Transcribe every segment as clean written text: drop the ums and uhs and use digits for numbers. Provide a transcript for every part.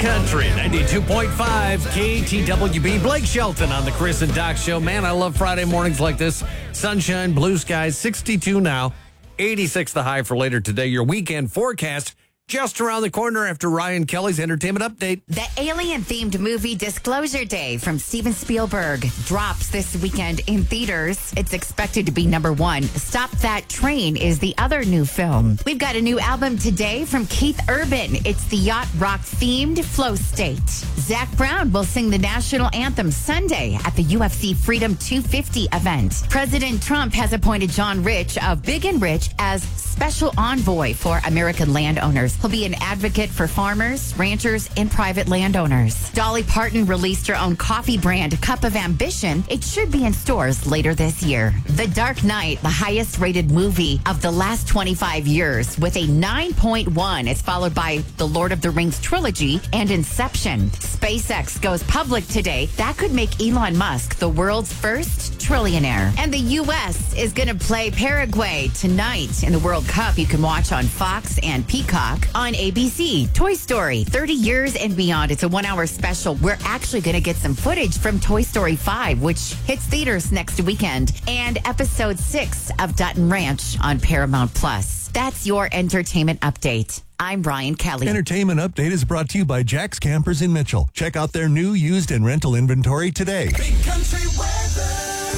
Country 92.5 KTWB. Blake Shelton on the Chris and Doc Show. Man, I love Friday mornings like this. Sunshine, blue skies, 62 now, 86 the high for later today. Your weekend forecast just around the corner after Ryan Kelly's entertainment update. The alien-themed movie Disclosure Day from Steven Spielberg drops this weekend in theaters. It's expected to be number one. Stop That Train is the other new film. We've got a new album today from Keith Urban. It's the yacht rock-themed Flow State. Zach Brown will sing the national anthem Sunday at the UFC Freedom 250 event. President Trump has appointed John Rich of Big and Rich as special envoy for American landowners. He'll be an advocate for farmers, ranchers, and private landowners. Dolly Parton released her own coffee brand, Cup of Ambition. It should be in stores later this year. The Dark Knight, the highest rated movie of the last 25 years, with a 9.1. It's followed by The Lord of the Rings trilogy and Inception. SpaceX goes public today. That could make Elon Musk the world's first trillionaire. And the U.S. is going to play Paraguay tonight in the World Cup. You can watch on Fox and Peacock. On ABC, Toy Story, 30 years and beyond. It's a 1-hour special. We're actually going to get some footage from Toy Story 5, which hits theaters next weekend, and episode 6 of Dutton Ranch on Paramount Plus. That's your entertainment update. I'm Ryan Kelly. Entertainment Update is brought to you by Jack's Campers in Mitchell. Check out their new, used, and rental inventory today. Big country weather.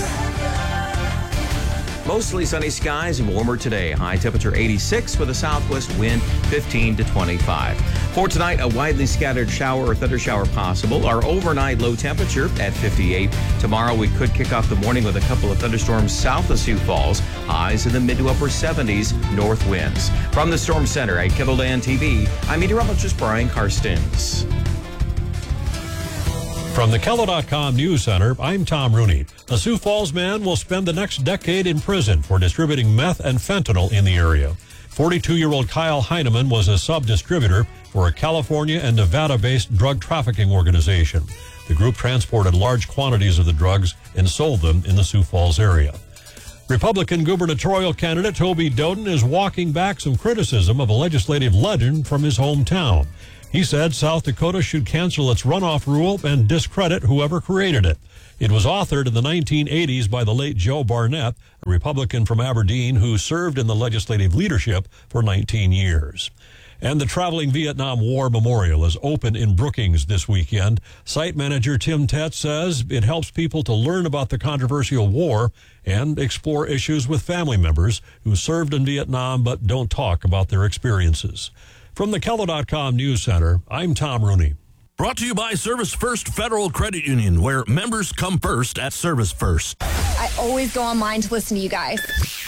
Mostly sunny skies and warmer today. High temperature 86 with a southwest wind 15 to 25. For tonight, a widely scattered shower or thunder shower possible. Our overnight low temperature at 58. Tomorrow, we could kick off the morning with a couple of thunderstorms south of Sioux Falls. Highs in the mid to upper 70s, north winds. From the Storm Center at KettleDan TV, I'm meteorologist Brian Karstens. From the Kello.com News Center, I'm Tom Rooney. A Sioux Falls man will spend the next decade in prison for distributing meth and fentanyl in the area. 42-year-old Kyle Heineman was a sub-distributor for a California and Nevada-based drug trafficking organization. The group transported large quantities of the drugs and sold them in the Sioux Falls area. Republican gubernatorial candidate Toby Doden is walking back some criticism of a legislative legend from his hometown. He said South Dakota should cancel its runoff rule and discredit whoever created it. It was authored in the 1980s by the late Joe Barnett, a Republican from Aberdeen who served in the legislative leadership for 19 years. And the Traveling Vietnam War Memorial is open in Brookings this weekend. Site manager Tim Tett says it helps people to learn about the controversial war and explore issues with family members who served in Vietnam but don't talk about their experiences. From the Kello.com News Center, I'm Tom Rooney. Brought to you by Service First Federal Credit Union, where members come first at Service First. I always go online to listen to you guys.